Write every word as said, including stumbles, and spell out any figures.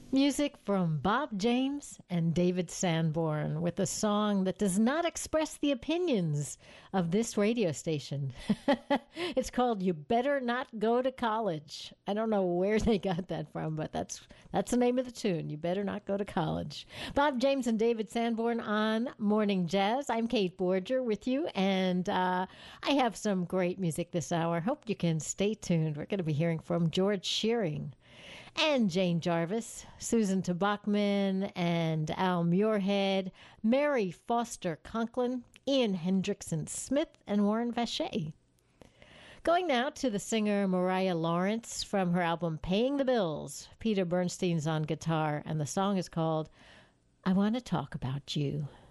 Music from Bob James and David Sanborn with a song that does not express the opinions of this radio station. It's called You Better Not Go to College. I don't know where they got that from, but that's that's the name of the tune. You Better Not Go to College. Bob James and David Sanborn on Morning Jazz. I'm Kate Borger with you, and uh, I have some great music this hour. Hope you can stay tuned. We're going to be hearing from George Shearing and Jane Jarvis, Susan Tabachman and Al Muirhead, Mary Foster Conklin, Ian Hendrickson Smith, and Warren Vacher. Going now to the singer Mariah Lawrence from her album Paying the Bills. Peter Bernstein's on guitar, and the song is called I Want to Talk About You.